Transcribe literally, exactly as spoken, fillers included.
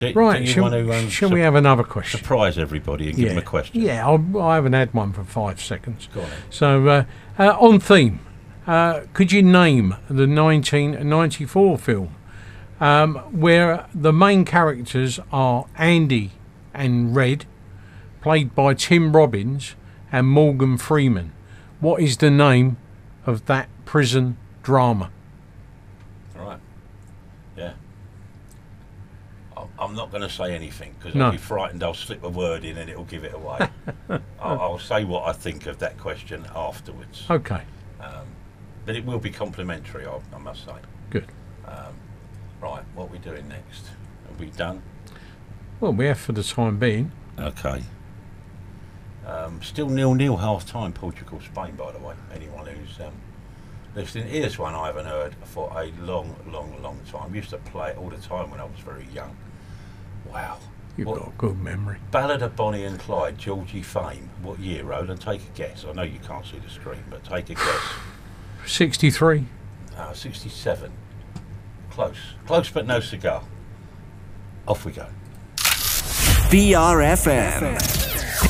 Do, Right, do you shall, want to, um, shall we have another question? surprise everybody and yeah. give them a question? Yeah, I'll, I haven't had one for five seconds. Go on then. So, uh, uh, on theme, uh, could you name the nineteen ninety-four film um, where the main characters are Andy and Red, played by Tim Robbins and Morgan Freeman? What is the name of that prison drama? All right. Yeah. I'll- I'm not going to say anything because No. I'll be frightened. I'll slip a word in and it'll give it away. I'll, I'll say what I think of that question afterwards. Okay, Um, but it will be complimentary, I, I must say. good. Um, right, what are we doing next? Are we done? Well, we have for the time being. Okay. Um, still nil-nil half-time, Portugal-Spain, by the way. Anyone who's um, listening. Here's one I haven't heard for a long, long, long time. Used to play it all the time when I was very young. Wow. You've What- got a good memory. Ballad of Bonnie and Clyde, Georgie Fame. What year, Roland? Take a guess. I know you can't see the screen, but take a guess. sixty-three. Uh, sixty-seven. Close. Close, but no cigar. Off we go. B R F M.